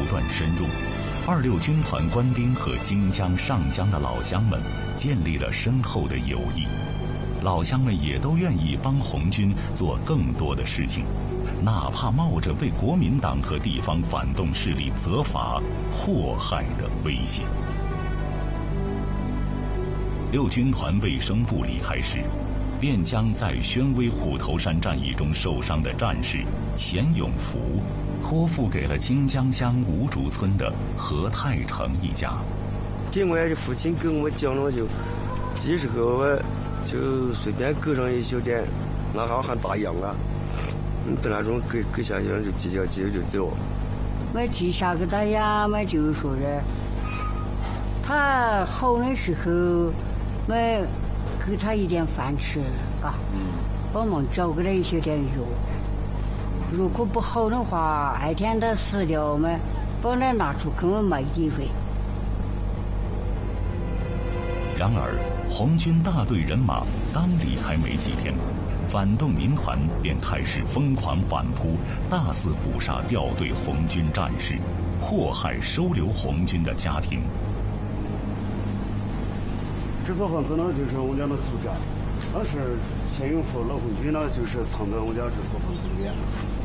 断深入。26军团官兵和荆江、上江的老乡们建立了深厚的友谊，老乡们也都愿意帮红军做更多的事情，哪怕冒着为国民党和地方反动势力责罚、祸害的危险。6军团卫生部离开时，便将在宣威虎头山战役中受伤的战士钱永福托付给了荆江乡吴竹村的何太成一家。 这我的父亲跟我讲了，就几十个我就随便搁上一小点，那好像大洋啊，不那种搁下去就计较就走。 我记下给他呀，我就说的，他好的时候，我给他一点饭吃，啊，帮忙找给他一些点药。如果不好的话，那天他死了，我们把他拿出给我卖地费。 然而，红军大队人马刚离开没几天，反动民团便开始疯狂反扑，大肆捕杀掉队红军战士，祸害收留红军的家庭。 这所房子呢，就是我们家的祖家，当时钱永福老红军呢，就是藏在我们家这所房子里面。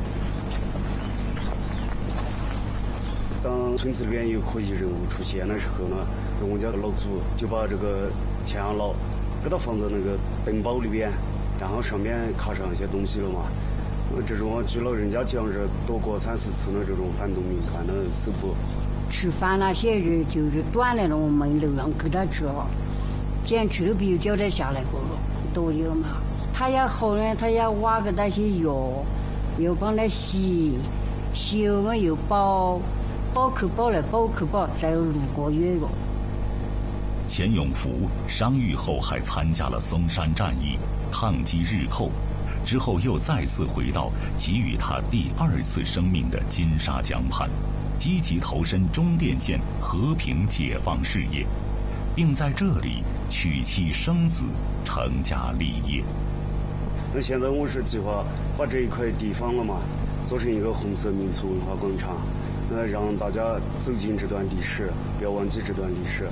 当村子里面有可疑人物出现的时候呢，我们家的老祖就把这个钱养老给他放在那个灯包里边，然后上面卡上一些东西了嘛。这种据老人家讲是躲过3、4次的这种反动民团的搜捕。 吃饭那些人就是端来了我们楼上给他吃，捡吃的比叫他下来过了都有嘛。他也好呢，他也挖个那些药，又帮他洗我们又包口包来包口包，再有6个月了。 钱永福伤愈后还参加了松山战役，抗击日寇，之后又再次回到给予他第2次生命的金沙江畔，积极投身中甸县和平解放事业，并在这里娶妻生子，成家立业。 那现在我是计划把这一块地方了嘛，做成一个红色民族文化广场，让大家走进这段历史，不要忘记这段历史。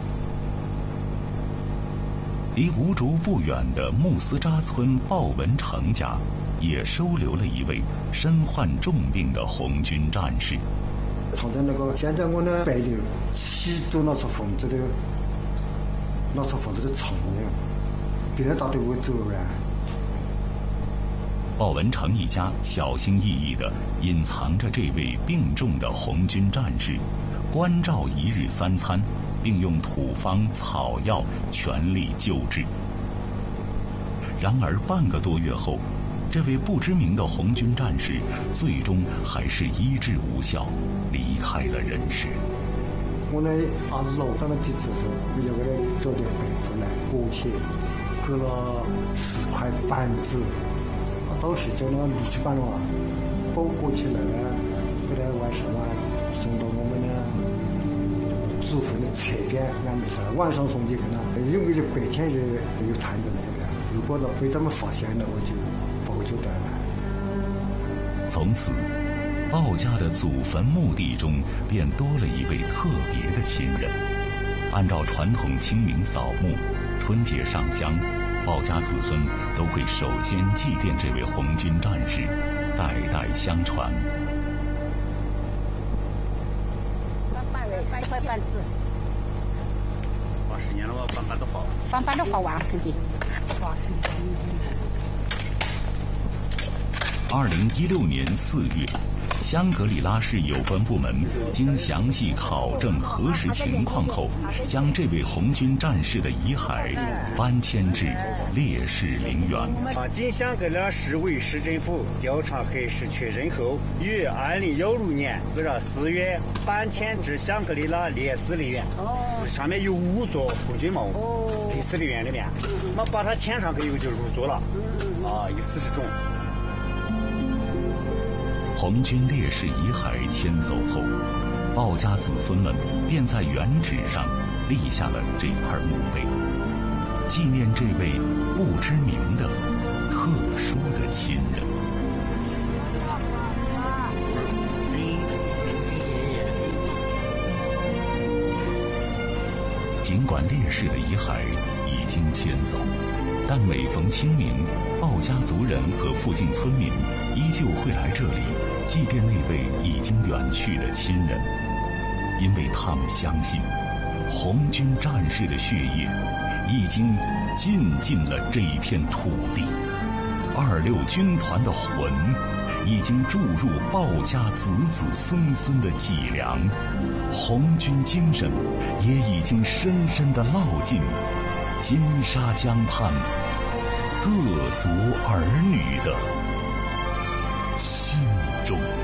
离吴竹不远的木丝扎村鲍文成家，也收留了一位身患重病的红军战士。 藏在那个现在我的北流起住那所房子的床上，别人到底会走完。 鲍文成一家小心翼翼地隐藏着这位病重的红军战士，关照1日3餐，并用土方草药全力救治。然而半个多月后，这位不知名的红军战士最终还是医治无效，离开了人世。 我呢儿子老上了几次时，我就给他找点白布来裹起，搁了4块板子，到时叫那路去板了，包裹起来了，给他晚上送到我们的祖坟的侧边安排上，晚上送去给他，因为是白天有团子那个，如果被他们发现了，我就报就得了。 从此，鲍家的祖坟墓地中便多了一位特别的亲人。按照传统清明扫墓、春节上香，鲍家子孙都会首先祭奠这位红军战士，代代相传。 1块板子 80年了吧，板都好， 板都好完了，肯定。 2016年4月，香格里拉市有关部门经详细考证核实情况后，将这位红军战士的遗骸搬迁至烈士陵园。 经香格里拉市委市政府调查核实确认后，于2016年4月搬迁至香格里拉烈士陵园。上面有5座红军墓，烈士陵园里面，我把它迁上去以后就入座了。以此之中。 红军烈士遗骸迁走后，鲍家子孙们便在原址上立下了这块墓碑，纪念这位不知名的特殊的亲人。 尽管烈士的遗骸已经迁走，但每逢清明，鲍家族人和附近村民依旧会来这里祭奠那位已经远去的亲人，因为他们相信，红军战士的血液已经浸进了这一片土地，26军团的魂已经注入鲍家子子孙孙的脊梁，红军精神也已经深深地烙进金沙江畔各族儿女的心中。